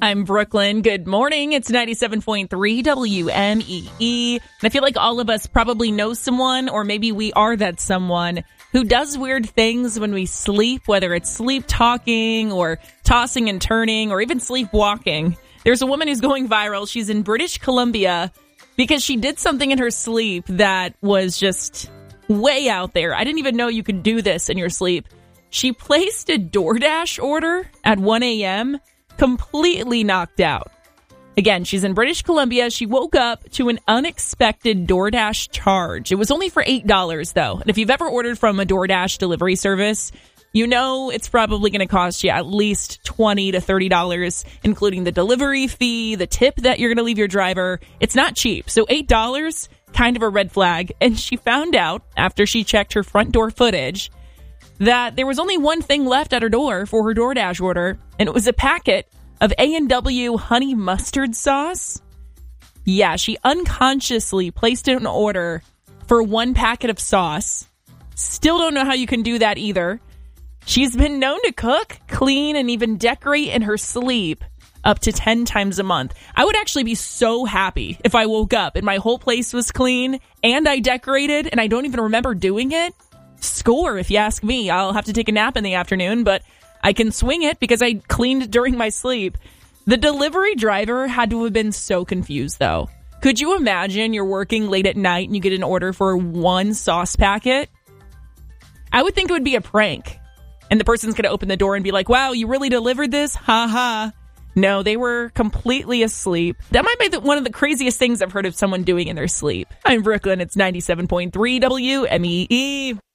I'm Brooklyn. Good morning. It's 97.3 WMEE. And I feel like all of us probably know someone, or maybe we are that someone, who does weird things when we sleep, whether it's sleep talking or tossing and turning or even sleepwalking. There's a woman who's going viral. She's in British Columbia because she did something in her sleep that was just way out there. I didn't even know you could do this in your sleep. She placed a DoorDash order at 1 a.m., completely knocked out. Again, she's in British Columbia. She woke up to an unexpected DoorDash charge. It was only for $8, though. And if you've ever ordered from a DoorDash delivery service, you know it's probably going to cost you at least $20 to $30, including the delivery fee, the tip that you're going to leave your driver. It's not cheap. So $8, kind of a red flag. And she found out, after she checked her front door footage, that there was only one thing left at her door for her DoorDash order, and it was a packet of A&W honey mustard sauce. Yeah, she unconsciously placed an order for one packet of sauce. Still don't know how you can do that either. She's been known to cook, clean, and even decorate in her sleep up to 10 times a month. I would actually be so happy if I woke up and my whole place was clean and I decorated and I don't even remember doing it. Score, if you ask me. I'll have to take a nap in the afternoon, but I can swing it because I cleaned during my sleep. The delivery driver had to have been so confused, though. Could you imagine you're working late at night and you get an order for one sauce packet? I would think it would be a prank. And the person's going to open the door and be like, wow, you really delivered this? Ha ha. No, they were completely asleep. That might be one of the craziest things I've heard of someone doing in their sleep. I'm Brooklyn. It's 97.3 WMEE.